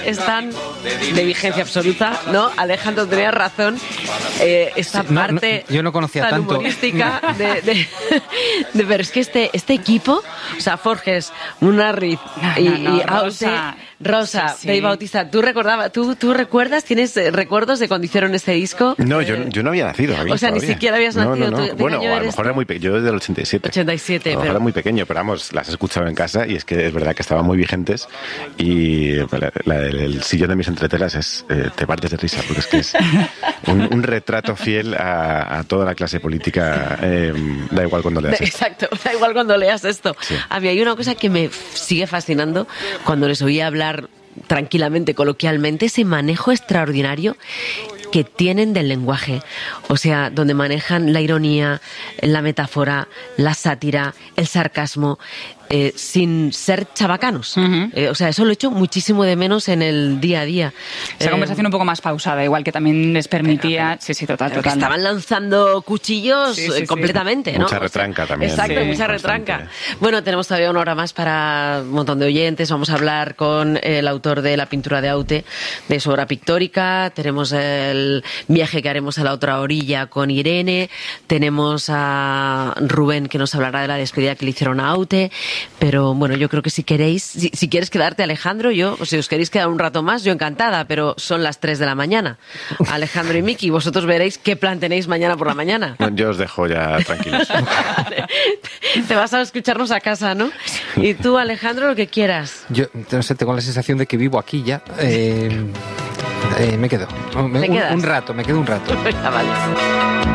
están de vigencia absoluta, ¿no? Alejandro, tenías razón. Esta parte yo no conocía tan tanto humorística pero es que este equipo, o sea, Forges, Munarriz y Aute, Rosa, sí. Dave Bautista, ¿tú recuerdas, tienes recuerdos de cuando hicieron este disco? No, yo no había nacido. O sea, ni siquiera habías nacido. No. Bueno, a lo mejor era muy pequeño. Yo desde el 87. 87, a lo mejor era muy pequeño, pero vamos, las he escuchado en casa y es que es verdad que estaban muy vigentes y el sillón de mis entretelas te partes de risa, porque es que es un retrato fiel a toda la clase política, da igual cuando leas esto. Exacto, da igual cuando leas esto. Sí. A mí hay una cosa que me sigue fascinando cuando les oía hablar tranquilamente, coloquialmente, ese manejo extraordinario que tienen del lenguaje, o sea, donde manejan la ironía, la metáfora, la sátira, el sarcasmo, sin ser chabacanos. O sea, eso lo echo muchísimo de menos en el día a día. Esa conversación un poco más pausada, igual que también les permitía... Sí, total. Que estaban lanzando cuchillos Sí. completamente, ¿no? Mucha retranca también. Exacto, Sí, mucha bastante. retranca. Bueno, tenemos todavía una hora más para un montón de oyentes. Vamos a hablar con el autor de La pintura de Aute, de su obra pictórica. Tenemos el viaje que haremos a la otra orilla con Irene. Tenemos a Rubén, que nos hablará de la despedida que le hicieron a Aute. Pero bueno, yo creo que si quieres quedarte, Alejandro, si os queréis quedar un rato más, yo encantada, pero son las 3 de la mañana. Alejandro y Miki, vosotros veréis qué plan tenéis mañana por la mañana. Yo os dejo ya tranquilos. Te vas a escucharnos a casa, ¿no? Y tú, Alejandro, lo que quieras. Yo no sé, tengo la sensación de que vivo aquí ya. Me quedo. ¿Te quedas? Me quedo un rato. Venga, vale.